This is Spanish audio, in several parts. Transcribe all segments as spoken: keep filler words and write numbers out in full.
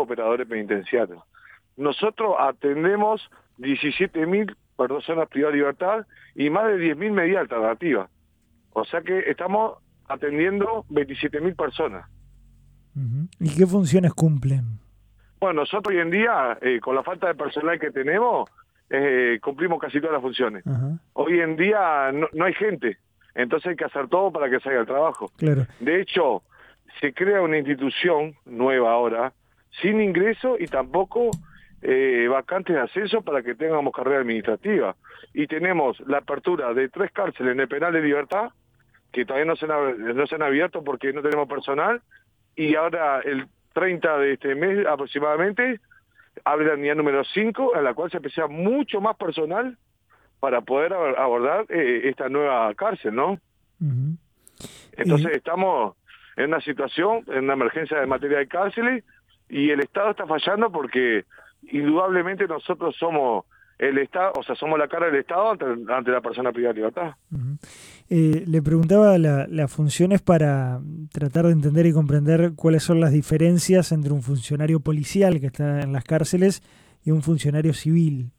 operadores penitenciarios. Nosotros atendemos diecisiete mil personas privadas de libertad y más de diez mil medidas alternativas. O sea que estamos atendiendo veintisiete mil personas. Uh-huh. ¿Y qué funciones cumplen? Bueno, nosotros hoy en día, eh, con la falta de personal que tenemos, eh, cumplimos casi todas las funciones. Uh-huh. Hoy en día no, no hay gente, entonces hay que hacer todo para que salga el trabajo. Claro. De hecho, se crea una institución nueva ahora, sin ingreso y tampoco eh, vacantes de ascenso para que tengamos carrera administrativa. Y tenemos la apertura de tres cárceles en el penal de libertad, que todavía no se han, no se han abierto porque no tenemos personal, y ahora el treinta de este mes aproximadamente abre la unidad número cinco, en la cual se precisa mucho más personal para poder abordar eh, esta nueva cárcel, ¿no? Uh-huh. Entonces y... estamos en una situación, en una emergencia de materia de cárceles, y el Estado está fallando porque indudablemente nosotros somos el Estado, o sea, somos la cara del Estado ante, ante la persona privada de libertad. Uh-huh. Eh, le preguntaba las la funciones para tratar de entender y comprender cuáles son las diferencias entre un funcionario policial que está en las cárceles y un funcionario civil.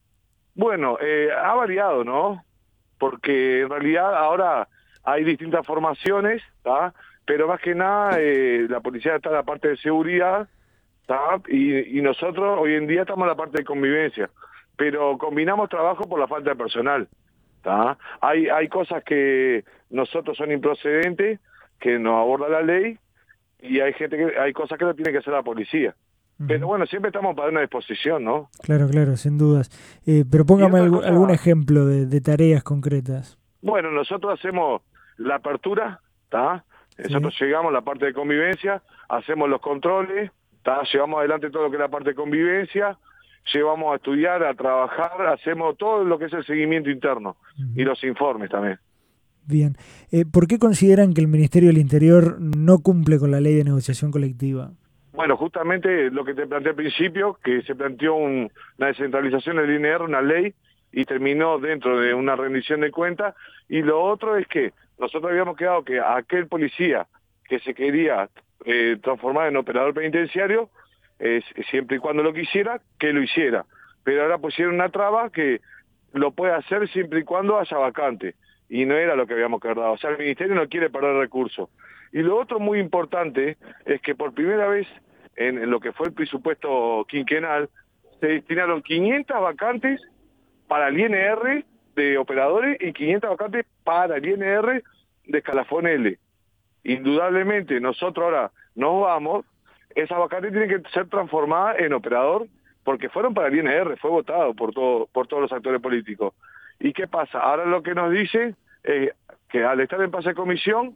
Bueno, eh, ha variado, ¿no? Porque en realidad ahora hay distintas formaciones, ¿tá? Pero más que nada eh, la policía está en la parte de seguridad, ¿tá? Y, y nosotros hoy en día estamos en la parte de convivencia, pero combinamos trabajo por la falta de personal, ¿tá? Hay, hay cosas que nosotros son improcedentes, que nos aborda la ley, y hay gente que hay cosas que lo tiene que hacer la policía. Uh-huh. Pero bueno, siempre estamos para una disposición, ¿no? Claro, claro, sin dudas. Eh, pero póngame algún, cosa, algún ejemplo de, de tareas concretas. Bueno, nosotros hacemos la apertura, ¿tá? Nosotros sí. Llegamos a la parte de convivencia, hacemos los controles, ¿tá? Llevamos adelante todo lo que es la parte de convivencia, llevamos a estudiar, a trabajar, hacemos todo lo que es el seguimiento interno uh-huh. y los informes también. Bien. Eh, ¿Por qué consideran que el Ministerio del Interior no cumple con la ley de negociación colectiva? Bueno, justamente lo que te planteé al principio, que se planteó un, una descentralización del I N R, una ley, y terminó dentro de una rendición de cuentas, y lo otro es que nosotros habíamos quedado que aquel policía que se quería eh, transformar en operador penitenciario, eh, siempre y cuando lo quisiera, que lo hiciera. Pero ahora pusieron una traba que lo puede hacer siempre y cuando haya vacante, y no era lo que habíamos quedado. O sea, el Ministerio no quiere perder recursos. Y lo otro muy importante es que por primera vez en lo que fue el presupuesto quinquenal se destinaron quinientas vacantes para el I N R de operadores y quinientas vacantes para el I N R de escalafón L. Indudablemente nosotros ahora nos vamos, esas vacantes tienen que ser transformadas en operador porque fueron para el I N R, fue votado por, todo, por todos los actores políticos. ¿Y qué pasa? Ahora lo que nos dicen es que al estar en pase de comisión,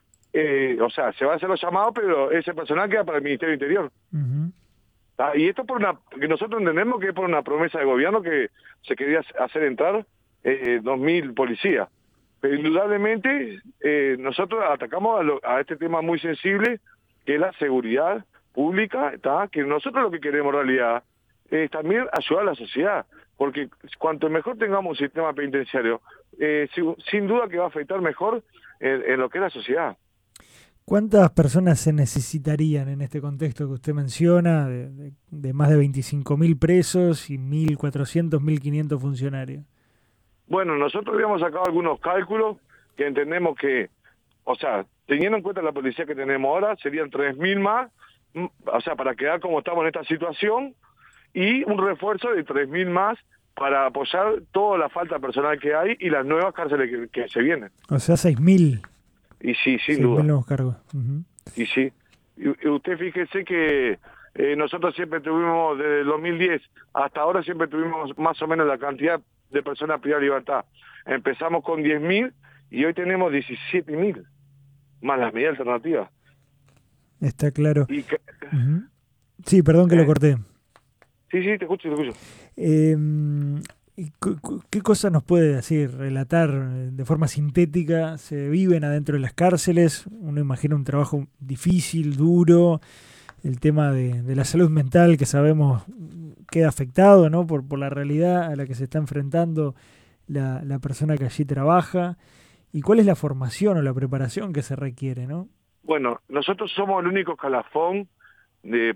Eh, o sea, se va a hacer los llamados, pero ese personal queda para el Ministerio del Interior. Uh-huh. ¿Ah? Y esto por una, que nosotros entendemos que es por una promesa de gobierno que se quería hacer entrar eh, dos mil policías. Pero indudablemente eh, nosotros atacamos a, lo, a este tema muy sensible, que es la seguridad pública, ¿tá? Que nosotros lo que queremos en realidad es también ayudar a la sociedad, porque cuanto mejor tengamos un sistema penitenciario, eh, sin, sin duda que va a afectar mejor en, en lo que es la sociedad. ¿Cuántas personas se necesitarían en este contexto que usted menciona, de, de, de más de veinticinco mil presos y mil cuatrocientos, mil quinientos funcionarios? Bueno, nosotros habíamos sacado algunos cálculos que entendemos que, o sea, teniendo en cuenta la policía que tenemos ahora, serían tres mil más, o sea, para quedar como estamos en esta situación, y un refuerzo de tres mil más para apoyar toda la falta personal que hay y las nuevas cárceles que, que se vienen. O sea, seis mil. Y sí, sin seis duda. nuevos cargos. Uh-huh. Y sí. Y, y usted fíjese que eh, nosotros siempre tuvimos, desde el dos mil diez hasta ahora, siempre tuvimos más o menos la cantidad de personas privadas de libertad. Empezamos con diez mil y hoy tenemos diecisiete mil, más las medidas alternativas. Está claro. Y que, uh-huh. Sí, perdón que eh, lo corté. Sí, sí, te escucho, te escucho. Eh, ¿Qué cosa nos puede decir, relatar de forma sintética? ¿Se viven adentro de las cárceles? Uno imagina un trabajo difícil, duro, el tema de, de la salud mental que sabemos queda afectado, ¿no? por, por la realidad a la que se está enfrentando la, la persona que allí trabaja. ¿Y cuál es la formación o la preparación que se requiere, no? Bueno, nosotros somos el único escalafón de